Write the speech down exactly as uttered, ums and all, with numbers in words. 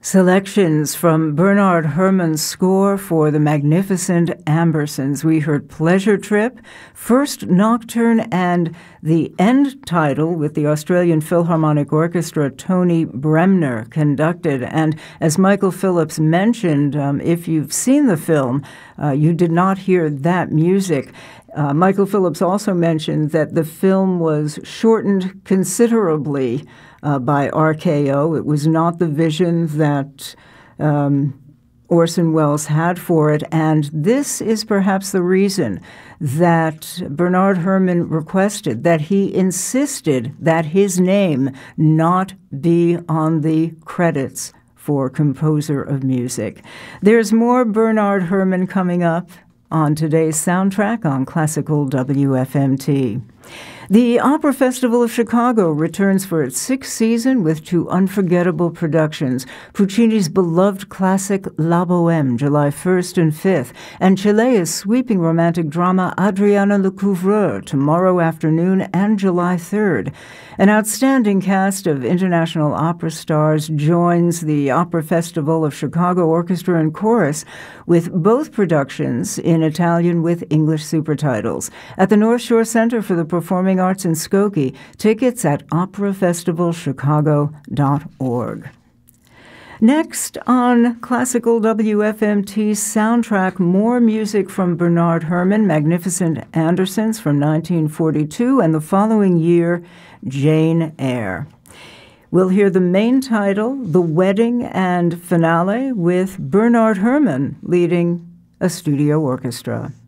Selections from Bernard Herrmann's score for The Magnificent Ambersons. We heard Pleasure Trip, First Nocturne, and the end title with the Australian Philharmonic Orchestra, Tony Bremner conducted. And as Michael Phillips mentioned, um, if you've seen the film, uh, you did not hear that music. Uh, Michael Phillips also mentioned that the film was shortened considerably uh, by R K O. It was not the vision that um, Orson Welles had for it, and this is perhaps the reason that Bernard Herrmann requested, that he insisted that his name not be on the credits for composer of music. There's more Bernard Herrmann coming up on today's soundtrack on Classical W F M T. The Opera Festival of Chicago returns for its sixth season with two unforgettable productions: Puccini's beloved classic La Bohème, July first and fifth, and Chilea's sweeping romantic drama Adriana Lecouvreur, tomorrow afternoon and July third. An outstanding cast of international opera stars joins the Opera Festival of Chicago Orchestra and Chorus, with both productions in Italian with English supertitles. At the North Shore Center for the Performing Arts in Skokie, tickets at opera festival chicago dot org. Next on Classical W F M T's soundtrack, more music from Bernard Herrmann, Magnificent Ambersons from nineteen forty-two, and the following year, Jane Eyre. We'll hear the main title, The Wedding and Finale, with Bernard Herrmann leading a studio orchestra.